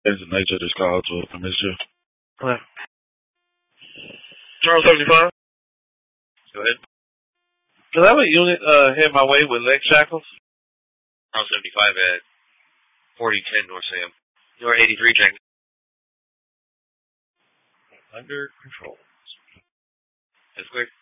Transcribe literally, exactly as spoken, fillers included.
There's the nature of this call to a commission. What? Charles seventy-five? Go ahead. Does that have a unit uh, head my way with leg shackles? Charles seventy-five at forty ten North Sam. You're eighty-three, Jack. Under control. That's clear.